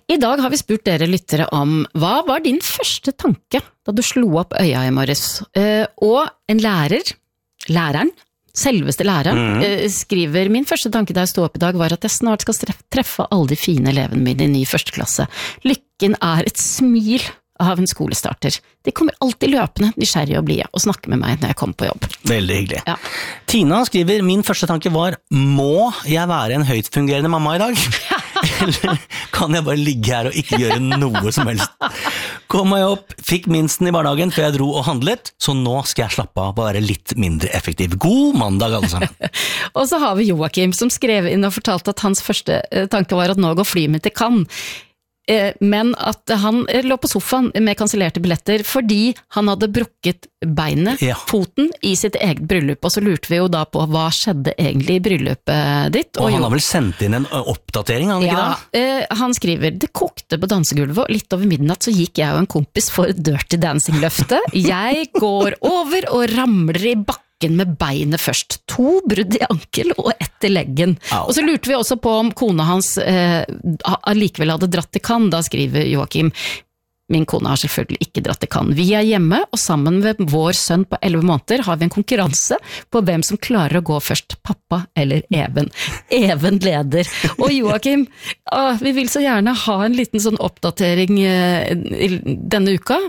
I dag har vi spurt dere lyttere om hva var din første tanke da du slo opp øya I morges? Og en læreren, selveste læreren, skriver min første tanke da jeg stod opp I dag var at jeg snart skal treffe alle de fine elevene mine I ny første klasse. Lykken et smil av en skolestarter. De kommer alltid løpende, nysgjerrige og blide, og snakker med meg når jeg kommer på jobb. Veldig hyggelig. Ja. Tina skriver, min første tanke var, må jeg være en høyt fungerende mamma I dag? Eller kan jeg bare ligge her og ikke gjøre noe som helst? Kom meg opp, fikk minsten I barnehagen før jeg dro og handlet, så nå skal jeg slappe av og være litt mindre effektiv. God mandag alle sammen. Og så har vi Joachim som skrev inn og fortalte at hans første tanke var at nå går flyet mitt til Cannes. Men at han lå på sofaen med kansellerte billetter fordi han hadde brukket beinet, foten, I sitt eget bryllup, og så lurte vi jo da på hva skjedde egentlig I bryllupet ditt. Og han har vel sendt inn en oppdatering, han ikke da? Han skriver, det kokte på dansegulvet, og litt over midnatt så gikk jeg og en kompis for Dirty Dancing-løftet. Jeg går over og ramler I bakken med beinet først. 2 brudd I ankel og 1 I leggen. Og så lurte vi også på om kona hans likevel hadde dratt til Cannes. Da skriver Joachim, min kone har selvfølgelig ikke dratt til Cannes. Vi hjemme, og sammen med vår sønn på 11 måneder har vi en konkurranse på hvem som klarer å gå først, pappa eller Even. Even leder. Og Joachim, vi vil så gjerne ha en liten sånn oppdatering denne uka.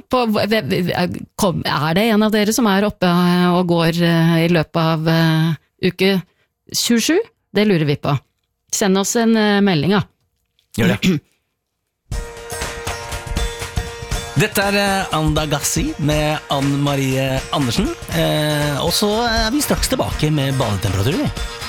Det en av dere som oppe og går I løpet av uke 27? Det lurer vi på. Send oss en melding, ja. Gjør det. Dette Andagassi med Anne Marie Andersen, og så vi straks tilbake med badetemperatur.